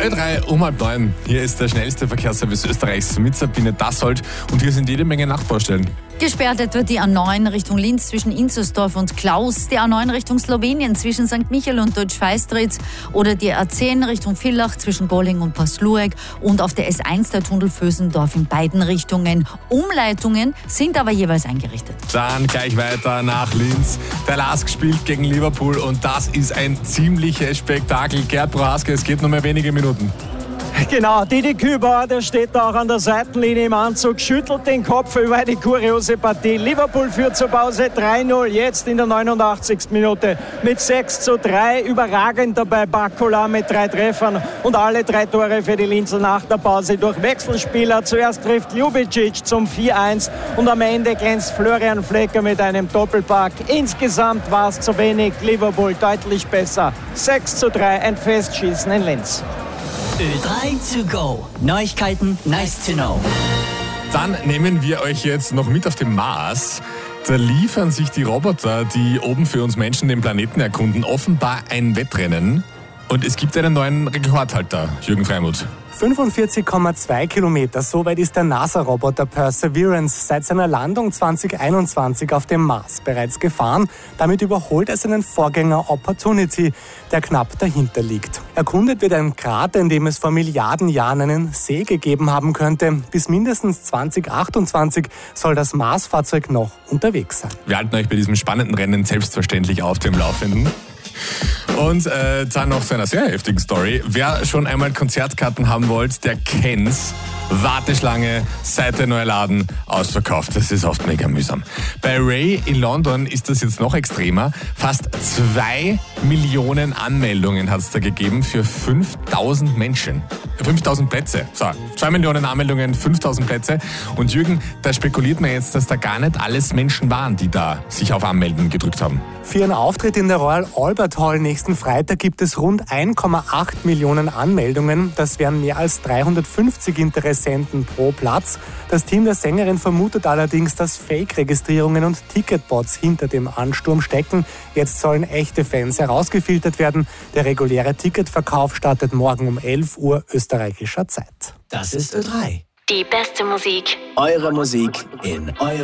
Ö3 um 8:30. Hier ist der schnellste Verkehrsservice Österreichs mit Sabine Dassold und hier sind jede Menge Nachbaustellen. Gesperrt wird die A9 Richtung Linz zwischen Inzersdorf und Klaus, die A9 Richtung Slowenien zwischen St. Michael und Deutsch-Feistritz oder die A10 Richtung Villach zwischen Golling und Paslueck und auf der S1 der Tunnel Vösendorf in beiden Richtungen. Umleitungen sind aber jeweils eingerichtet. Dann gleich weiter nach Linz. Der LASK spielt gegen Liverpool und das ist ein ziemliches Spektakel. Gerd Prohaska, es geht nur mehr wenige Minuten. Genau, Didi Kübauer, der steht da auch an der Seitenlinie im Anzug, schüttelt den Kopf über die kuriose Partie. Liverpool führt zur Pause 3-0, jetzt in der 89. Minute mit 6:3. Überragend dabei Bakola mit 3 Treffern und alle 3 Tore für die Linzer nach der Pause durch Wechselspieler. Zuerst trifft Ljubicic zum 4-1 und am Ende glänzt Florian Flecker mit einem Doppelpack. Insgesamt war es zu wenig, Liverpool deutlich besser. 6:3, ein Festschießen in Linz. Ö3 to go. Neuigkeiten, nice to know. Dann nehmen wir euch jetzt noch mit auf den Mars. Da liefern sich die Roboter, die oben für uns Menschen den Planeten erkunden, offenbar ein Wettrennen. Und es gibt einen neuen Rekordhalter, Jürgen Freimuth. 45,2 Kilometer, so weit ist der NASA-Roboter Perseverance seit seiner Landung 2021 auf dem Mars bereits gefahren. Damit überholt er seinen Vorgänger Opportunity, der knapp dahinter liegt. Erkundet wird ein Krater, in dem es vor Milliarden Jahren einen See gegeben haben könnte. Bis mindestens 2028 soll das Mars-Fahrzeug noch unterwegs sein. Wir halten euch bei diesem spannenden Rennen selbstverständlich auf dem Laufenden. Und dann noch zu einer sehr heftigen Story. Wer schon einmal Konzertkarten haben wollte, der kennt's. Warteschlange, seit der neue Laden ausverkauft. Das ist oft mega mühsam. Bei Ray in London ist das jetzt noch extremer. Fast 2 Millionen Anmeldungen hat es da gegeben für 5.000 Menschen. 5.000 Plätze. So, 2 Millionen Anmeldungen, 5.000 Plätze. Und Jürgen, da spekuliert man jetzt, dass da gar nicht alles Menschen waren, die da sich auf Anmelden gedrückt haben. Für ihren Auftritt in der Royal Albert Hall nächsten Freitag gibt es rund 1,8 Millionen Anmeldungen. Das wären mehr als 350 Interessenten pro Platz. Das Team der Sängerin vermutet allerdings, dass Fake-Registrierungen und Ticketbots hinter dem Ansturm stecken. Jetzt sollen echte Fans herausgefiltert werden. Der reguläre Ticketverkauf startet morgen um 11 Uhr österreichischer Zeit. Das ist Ö3. Die beste Musik. Eure Musik in eurem